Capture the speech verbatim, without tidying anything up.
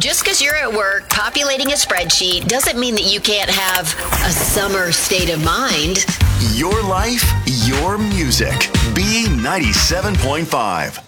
Just because you're at work populating a spreadsheet doesn't mean that you can't have a summer state of mind. Your life, your music. B ninety-seven point five.